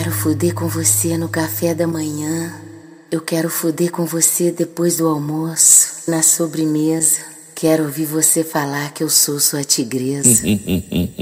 Quero fuder com você no café da manhã. Eu quero fuder com você depois do almoço, na sobremesa. Quero ouvir você falar que eu sou sua tigresa.